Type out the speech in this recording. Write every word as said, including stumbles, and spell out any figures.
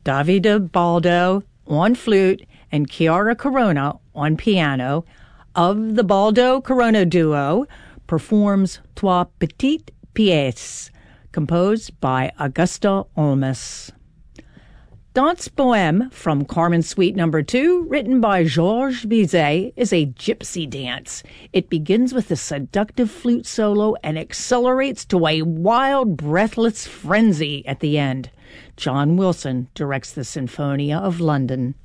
Davide Baldo on flute, and Chiara Corona on piano, of the Baldo-Corona duo, performs Trois Petites Pièces, composed by Augusta Olmos. Danse Bohème from Carmen Suite Number two, written by Georges Bizet, is a gypsy dance. It begins with a seductive flute solo and accelerates to a wild, breathless frenzy at the end. John Wilson directs the Sinfonia of London.